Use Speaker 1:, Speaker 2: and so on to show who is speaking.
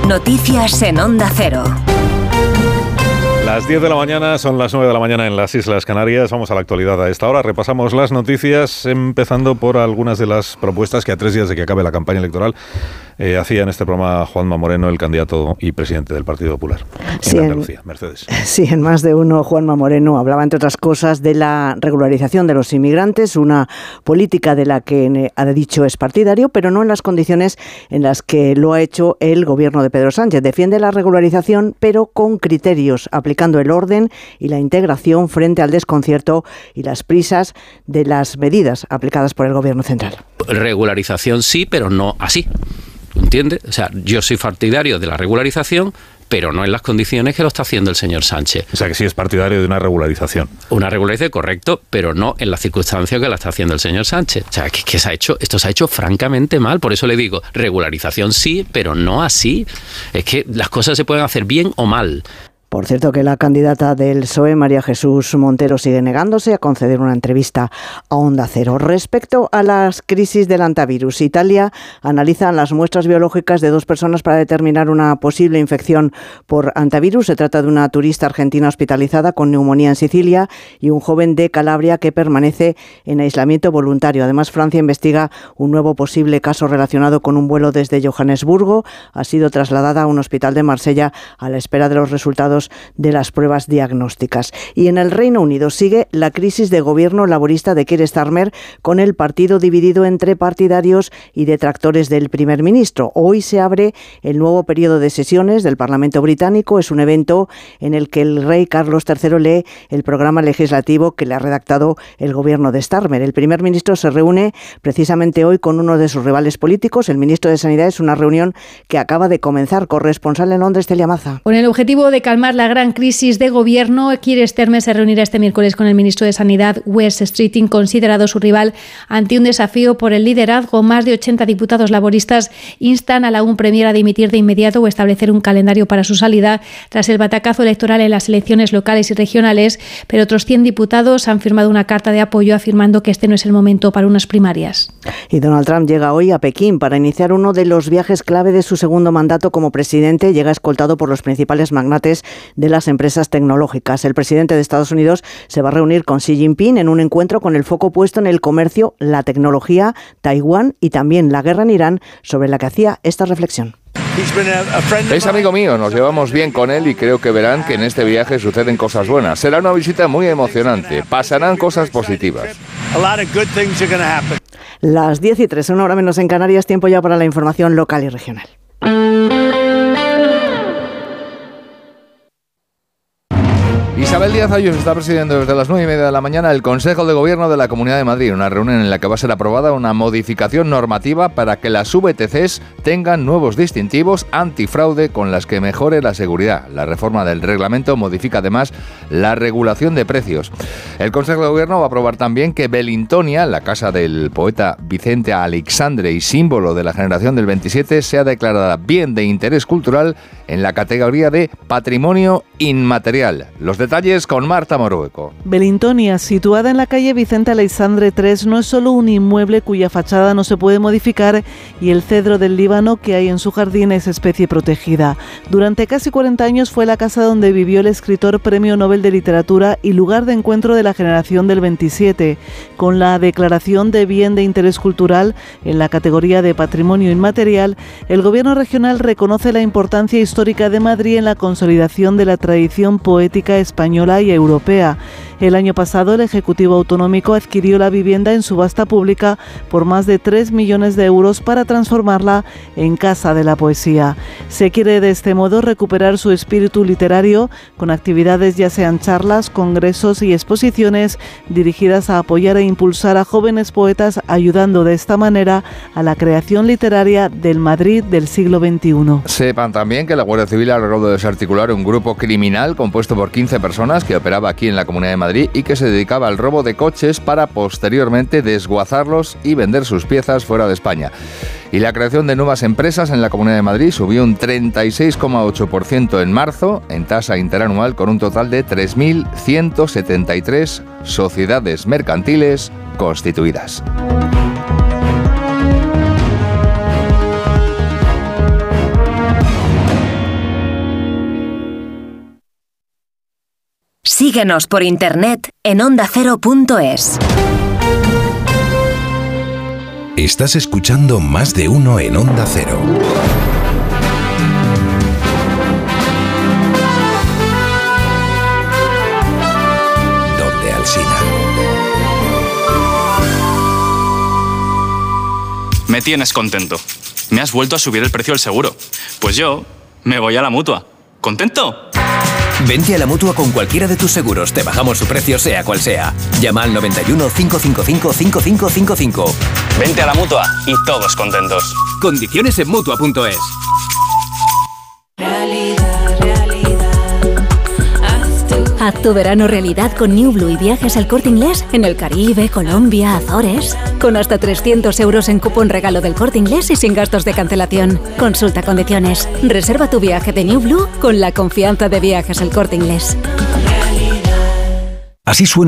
Speaker 1: Noticias en Onda Cero.
Speaker 2: Las 10 de la mañana, son las 9 de la mañana en las Islas Canarias. Vamos a la actualidad a esta hora. Repasamos las noticias, empezando por algunas de las propuestas que a 3 días de que acabe la campaña electoral hacía en este programa Juanma Moreno, el candidato y presidente del Partido Popular en Andalucía. Mercedes.
Speaker 3: Sí, en más de uno, Juanma Moreno hablaba, entre otras cosas, de la regularización de los inmigrantes, una política de la que ha dicho es partidario, pero no en las condiciones en las que lo ha hecho el gobierno de Pedro Sánchez. Defiende la regularización, pero con criterios, aplicando el orden y la integración frente al desconcierto y las prisas de las medidas aplicadas por el gobierno central.
Speaker 4: Regularización sí, pero no así. ¿Entiendes? O sea, yo soy partidario de la regularización, pero no en las condiciones que lo está haciendo el señor Sánchez.
Speaker 2: O sea, que sí es partidario de una regularización.
Speaker 4: Una regularización, correcto, pero no en las circunstancias que la está haciendo el señor Sánchez. O sea, que esto se ha hecho francamente mal. Por eso le digo, regularización sí, pero no así. Es que las cosas se pueden hacer bien o mal.
Speaker 3: Por cierto, que la candidata del PSOE, María Jesús Montero, sigue negándose a conceder una entrevista a Onda Cero. Respecto a las crisis del hantavirus, Italia analiza las muestras biológicas de 2 personas para determinar una posible infección por hantavirus. Se trata de una turista argentina hospitalizada con neumonía en Sicilia y un joven de Calabria que permanece en aislamiento voluntario. Además, Francia investiga un nuevo posible caso relacionado con un vuelo desde Johannesburgo. Ha sido trasladada a un hospital de Marsella a la espera de los resultados de las pruebas diagnósticas. Y en el Reino Unido sigue la crisis de gobierno laborista de Keir Starmer, con el partido dividido entre partidarios y detractores del primer ministro. Hoy se abre el nuevo periodo de sesiones del Parlamento británico. Es un evento en el que el rey Carlos III lee el programa legislativo que le ha redactado el gobierno de Starmer. El primer ministro se reúne precisamente hoy con uno de sus rivales políticos, el ministro de Sanidad. Es una reunión que acaba de comenzar. Corresponsal en Londres, Celia Maza.
Speaker 5: Con el objetivo de calmar la gran crisis de gobierno, Keir Starmer se reunirá este miércoles con el ministro de Sanidad, Wes Streeting, considerado su rival, ante un desafío por el liderazgo. Más de 80 diputados laboristas instan a la UN Premier a dimitir de inmediato o establecer un calendario para su salida tras el batacazo electoral en las elecciones locales y regionales, pero otros 100 diputados han firmado una carta de apoyo afirmando que este no es el momento para unas primarias.
Speaker 3: Y Donald Trump llega hoy a Pekín para iniciar uno de los viajes clave de su segundo mandato como presidente. Llega escoltado por los principales magnates de las empresas tecnológicas. El presidente de Estados Unidos se va a reunir con Xi Jinping en un encuentro con el foco puesto en el comercio, la tecnología, Taiwán y también la guerra en Irán, sobre la que hacía esta reflexión.
Speaker 6: Es amigo mío, nos llevamos bien con él y creo que verán que en este viaje suceden cosas buenas. Será una visita muy emocionante, pasarán cosas positivas.
Speaker 3: Las 10:03, 1 hora menos en Canarias, tiempo ya para la información local y regional.
Speaker 6: Isabel Díaz Ayuso está presidiendo desde las 9:30 de la mañana el Consejo de Gobierno de la Comunidad de Madrid, una reunión en la que va a ser aprobada una modificación normativa para que las VTCs tengan nuevos distintivos antifraude con las que mejore la seguridad. La reforma del reglamento modifica además la regulación de precios. El Consejo de Gobierno va a aprobar también que Belintonia, la casa del poeta Vicente Aleixandre y símbolo de la generación del 27, sea declarada bien de interés cultural en la categoría de patrimonio inmaterial. Los detalles con Marta Morueco.
Speaker 7: Belintonia, situada en la calle Vicente Aleixandre 3, no es solo un inmueble cuya fachada no se puede modificar y el cedro del Líbano que hay en su jardín es especie protegida. Durante casi 40 años fue la casa donde vivió el escritor Premio Nobel de Literatura y lugar de encuentro de la generación del 27. Con la declaración de bien de interés cultural en la categoría de patrimonio inmaterial, el Gobierno regional reconoce la importancia histórica de Madrid en la consolidación de la tradición poética española y europea. El año pasado el Ejecutivo Autonómico adquirió la vivienda en subasta pública por más de 3 millones de euros para transformarla en Casa de la Poesía. Se quiere de este modo recuperar su espíritu literario con actividades ya sean charlas, congresos y exposiciones dirigidas a apoyar e impulsar a jóvenes poetas, ayudando de esta manera a la creación literaria del Madrid del siglo XXI.
Speaker 6: Sepan también que la Guardia Civil ha logrado desarticular un grupo criminal compuesto por 15 personas que operaba aquí en la Comunidad de Madrid y que se dedicaba al robo de coches para posteriormente desguazarlos y vender sus piezas fuera de España. Y la creación de nuevas empresas en la Comunidad de Madrid subió un 36,8% en marzo en tasa interanual, con un total de 3.173 sociedades mercantiles constituidas.
Speaker 1: Síguenos por internet en ondacero.es.
Speaker 8: Estás escuchando Más de Uno en Onda Cero. Donde Alsina.
Speaker 9: Me tienes contento. Me has vuelto a subir el precio del seguro. Pues yo me voy a la Mutua. ¿Contento?
Speaker 10: Vente a la Mutua con cualquiera de tus seguros. Te bajamos su precio sea cual sea. Llama al 91 555 5555.
Speaker 9: Vente a la Mutua y todos contentos.
Speaker 10: Condiciones en Mutua.es.
Speaker 11: Haz tu verano realidad con New Blue y viajes al Corte Inglés en el Caribe, Colombia, Azores. Con hasta 300 euros en cupón regalo del Corte Inglés y sin gastos de cancelación. Consulta condiciones. Reserva tu viaje de New Blue con la confianza de Viajes al Corte Inglés.
Speaker 10: Así suena